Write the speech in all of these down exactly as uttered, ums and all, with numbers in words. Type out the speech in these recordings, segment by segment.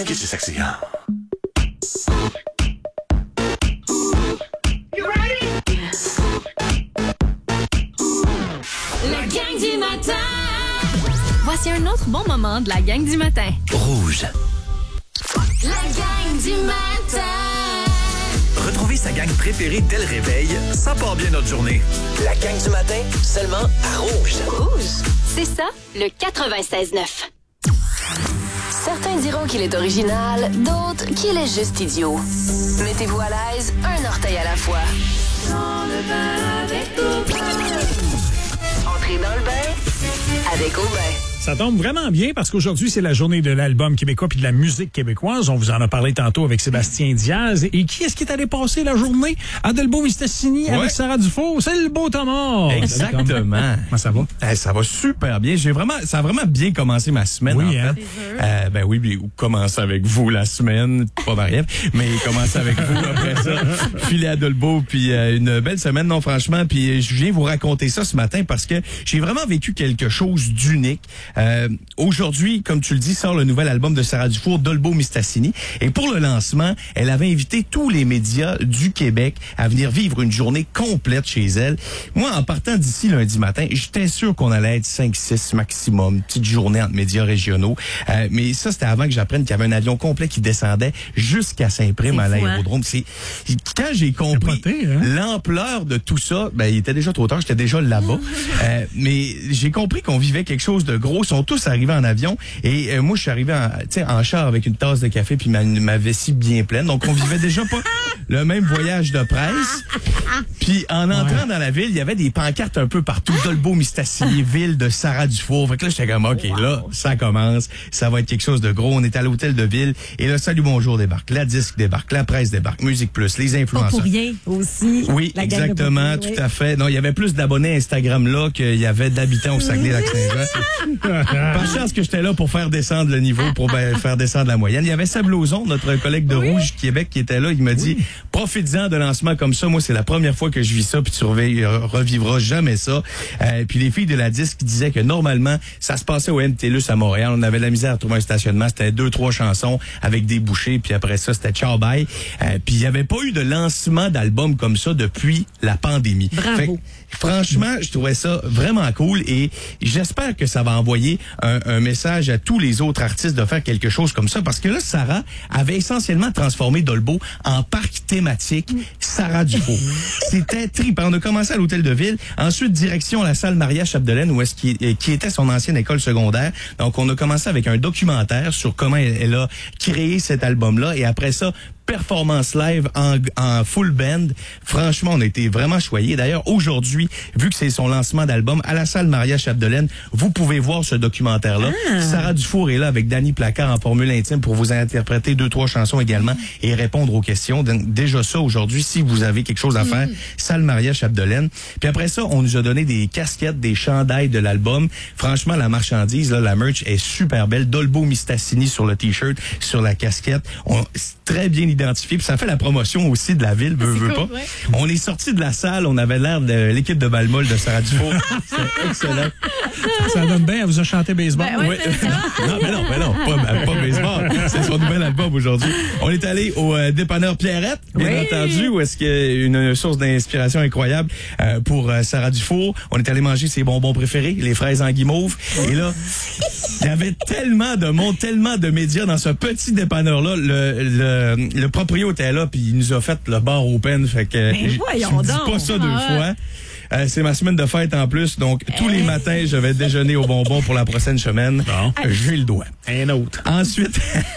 Get you sexy, huh? You ready? La gang du matin. Voici un autre bon moment de la gang du matin. Rouge. La gang du matin. Retrouvez sa gang préférée dès le réveil, ça part bien notre journée. La gang du matin, seulement à Rouge. Rouge, c'est ça, le quatre-vingt-seize neuf. Certains diront qu'il est original, d'autres qu'il est juste idiot. Mettez-vous à l'aise, un orteil à la fois. Dans le bain avec Aubin. Entrez dans le bain avec Aubin. Ça tombe vraiment bien parce qu'aujourd'hui, c'est la journée de l'album québécois puis de la musique québécoise. On vous en a parlé tantôt avec Sébastien Diaz. Et qui est-ce qui est allé passer la journée? Adelbo-Mistassini ouais. avec Sarah Dufour. C'est le beau Thomas. Exactement. Comment ça va? Eh, ça va super bien. J'ai vraiment, ça a vraiment bien commencé ma semaine. Oui, en hein? fait. Euh, ben oui, mais commencer avec vous la semaine, pas Marie-Ève, mais commencer avec vous après ça. Filer à Adelbo, puis euh, une belle semaine, non franchement. Puis je viens vous raconter ça ce matin parce que j'ai vraiment vécu quelque chose d'unique. Euh, aujourd'hui, comme tu le dis, sort le nouvel album de Sarah Dufour, Adelbo-Mistassini. Et pour le lancement, elle avait invité tous les médias du Québec à venir vivre une journée complète chez elle. Moi, en partant d'ici lundi matin, j'étais sûr qu'on allait être cinq six maximum, une petite journée entre médias régionaux. Euh, mais ça, c'était avant que j'apprenne qu'il y avait un avion complet qui descendait jusqu'à Saint-Prime à l'aérodrome. C'est quand j'ai compris poté, hein? l'ampleur de tout ça, ben il était déjà trop tard, j'étais déjà là-bas. euh, mais j'ai compris qu'on vivait quelque chose de gros. Ils sont tous arrivés en avion et euh, moi je suis arrivé en, en char avec une tasse de café puis ma, ma vessie bien pleine. Donc on vivait déjà pas le même voyage de presse. Puis en entrant ouais. dans la ville, il y avait des pancartes un peu partout. Adelbo-Mistassini, ville de Sarah Dufour. Fait que là j'étais comme OK, wow. là ça commence, ça va être quelque chose de gros. On est à l'hôtel de ville et là Salut Bonjour débarque, la disque débarque, la presse débarque, Musique Plus, les influenceurs. Pas pour rien aussi. Oui, la exactement, tout oui. à fait. Non, il y avait plus d'abonnés Instagram là qu'il y avait d'habitants au Saguenay-Lac-Saint-Jean. Par chance que j'étais là pour faire descendre le niveau, pour ben, faire descendre la moyenne. Il y avait Seb Lauzon, notre collègue de oui. Rouge Québec, qui était là. Il m'a dit, oui. profites-en de lancement comme ça. Moi, c'est la première fois que je vis ça, puis tu revivras jamais ça. Euh, puis les filles de la disque disaient que normalement, ça se passait au M T L U S à Montréal. On avait la misère à trouver un stationnement. C'était deux, trois chansons avec des bouchées, puis après ça, c'était ciao bye. Euh, puis il n'y avait pas eu de lancement d'album comme ça depuis la pandémie. Bravo. Fait, franchement, je trouvais ça vraiment cool et j'espère que ça va envoyer un, un message à tous les autres artistes de faire quelque chose comme ça parce que là, Sarah avait essentiellement transformé Adelbo en parc thématique Sarah Dufour. C'était trippant. On a commencé à l'hôtel de ville, ensuite direction la salle Maria Chapdelaine où est-ce qui, qui était son ancienne école secondaire. Donc, on a commencé avec un documentaire sur comment elle, elle a créé cet album-là et après ça, performance live en, en full band. Franchement, on a été vraiment choyés. D'ailleurs, aujourd'hui, vu que c'est son lancement d'album, à la salle Maria Chapdelaine, vous pouvez voir ce documentaire-là. Ah. Sarah Dufour est là avec Danny Placard en formule intime pour vous interpréter deux, trois chansons également et répondre aux questions. Déjà ça, aujourd'hui, si vous avez quelque chose à faire, mmh. salle Maria Chapdelaine. Puis après ça, on nous a donné des casquettes, des chandails de l'album. Franchement, la marchandise, là, la merch est super belle. Adelbo-Mistassini sur le t-shirt, sur la casquette. On, c'est très bien identifié. Puis ça fait la promotion aussi de la ville, veux, veux cool, pas. Ouais. On est sorti de la salle, on avait l'air de l'équipe de Balmol de Sarah Dufour. C'était excellent. Ça donne bien, elle vous a chanté baseball. Ben ouais, oui. non, mais non, mais non, pas, pas baseball. C'est son nouvel album aujourd'hui. On est allé au euh, dépanneur Pierrette, bien oui. entendu, où est-ce qu'il y a une source d'inspiration incroyable euh, pour euh, Sarah Dufour. On est allé manger ses bonbons préférés, les fraises en guimauve. Et là, il y avait tellement de monde, tellement de médias dans ce petit dépanneur-là. Le, le, le proprio était là, puis il nous a fait le bar open. Fait que mais voyons je donc. dis pas ça deux ah. fois. Euh, c'est ma semaine de fête en plus, donc tous les matins, je vais déjeuner au bonbon pour la prochaine semaine. Bon. J'ai le doigt. Un autre. Ensuite,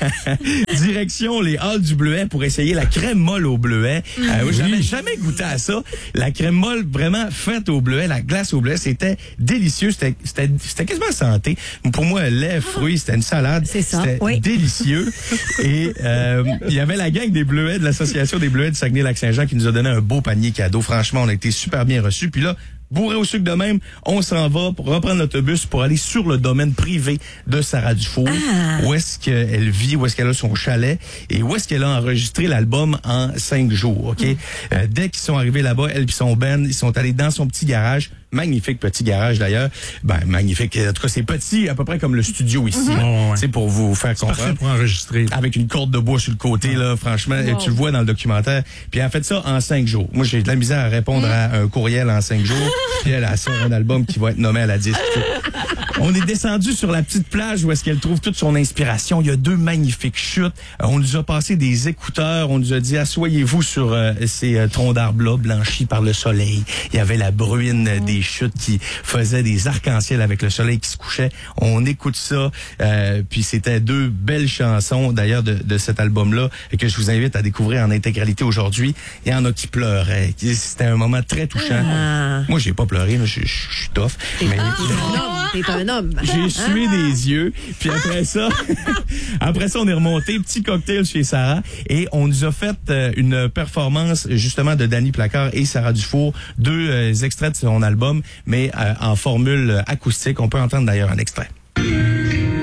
direction les Halles du Bleuet pour essayer la crème molle au bleuet. Mm. Euh, oui. J'avais jamais goûté à ça. La crème molle vraiment faite au bleuet, la glace au bleuet, c'était délicieux. C'était, c'était, c'était quasiment santé. Pour moi, lait, fruits, c'était une salade. C'est ça. C'était oui. délicieux. Et euh, il y avait la gang des Bleuets de l'association des Bleuets de Saguenay-Lac-Saint-Jean qui nous a donné un beau panier cadeau. Franchement, on a été super bien reçus. Puis là, bourré au sucre de même, on s'en va pour reprendre l'autobus pour aller sur le domaine privé de Sarah Dufour. Ah. Où est-ce qu'elle vit, où est-ce qu'elle a son chalet et où est-ce qu'elle a enregistré l'album en cinq jours. Ok. Mm. Euh, dès qu'ils sont arrivés là-bas, elle et son band, ils sont allés dans son petit garage. magnifique petit garage d'ailleurs. Ben, magnifique. En tout cas, c'est petit, à peu près comme le studio ici. Mm-hmm. là. Ouais, ouais. C'est pour vous faire C'est parfait comprendre. pour enregistrer. Avec une corde de bois sur le côté, là, franchement, Wow. tu le vois dans le documentaire. Puis elle a fait ça en cinq jours. Moi, j'ai de la misère à répondre à un courriel en cinq jours. Puis elle a sort un album qui va être nommé à la disque. On est descendu sur la petite plage où est-ce qu'elle trouve toute son inspiration. Il y a deux magnifiques chutes. Euh, on nous a passé des écouteurs. On nous a dit, asseyez-vous sur euh, ces euh, troncs d'arbres-là blanchis par le soleil. Il y avait la bruine euh, des chutes qui faisait des arcs-en-ciel avec le soleil qui se couchait. On écoute ça. Euh, puis c'était deux belles chansons, d'ailleurs, de, de cet album-là, et que je vous invite à découvrir en intégralité aujourd'hui. Il y en a qui pleuraient. C'était un moment très touchant. Ah. Moi, j'ai pas pleuré. là. Je je- je suis tough. Mais- Un homme, t'es un homme. j'ai sué des yeux. Puis après ça, après ça, on est remonté, petit cocktail chez Sarah. Et on nous a fait euh, une performance, justement, de Danny Placard et Sarah Dufour. Deux euh, extraits de son album, mais euh, en formule acoustique. On peut entendre d'ailleurs un extrait.